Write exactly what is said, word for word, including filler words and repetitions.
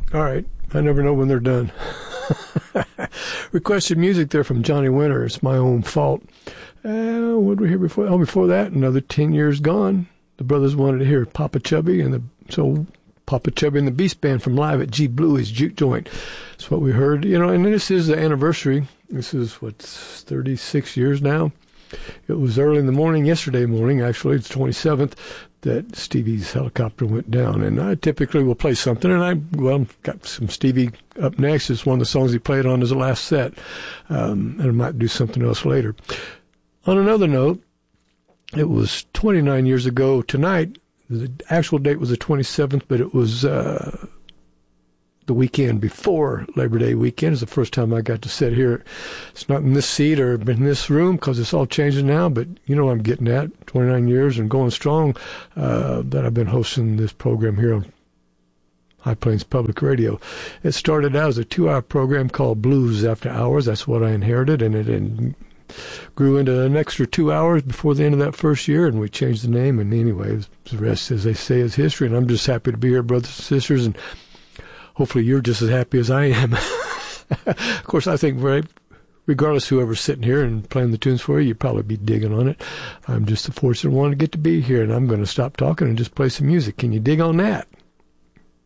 All right. I never know when they're done. Requested music there from Johnny Winter. It's My Own Fault. Uh, what did we hear before? Oh, before that, another ten years gone. The brothers wanted to hear Papa Chubby, and the so Papa Chubby and the Beast Band from Live at G Bluey's Juke Joint. That's what we heard. You know, and this is the anniversary. This is, what, thirty-six years now? It was early in the morning, yesterday morning, actually, it's twenty-seventh, that Stevie's helicopter went down. And I typically will play something, and I, well, got some Stevie up next. It's one of the songs he played on his last set, um, and I might do something else later. On another note, it was twenty-nine years ago tonight. The actual date was the twenty-seventh, but it was uh, the weekend before Labor Day weekend. It's the first time I got to sit here. It's not in this seat or in this room because it's all changing now, but you know what I'm getting at. twenty-nine years and going strong uh, that I've been hosting this program here on High Plains Public Radio. It started out as a two-hour program called Blues After Hours. That's what I inherited, and it and grew into an extra two hours before the end of that first year, and we changed the name. And anyway, the rest, as they say, is history. And I'm just happy to be here, brothers and sisters, and hopefully you're just as happy as I am. Of course, I think right, regardless whoever's sitting here and playing the tunes for you, you'd probably be digging on it. I'm just the fortunate one to get to be here, and I'm going to stop talking and just play some music. Can you dig on that?